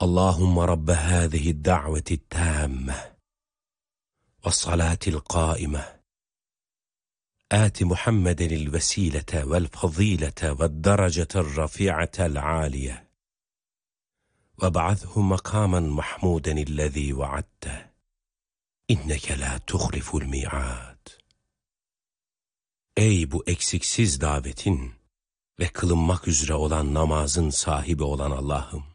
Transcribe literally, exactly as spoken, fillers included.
Allahümme Rabbe hâzihi da'veti tâmme ve salatil qâime âti Muhammedenil vesilete vel fazilete ve derecetel rafi'atel âliye ve ba'athu makamen mahmudenillezî vaadte inneke la tuhliful mi'ad. Ey bu eksiksiz davetin ve kılınmak üzere olan namazın sahibi olan Allah'ım!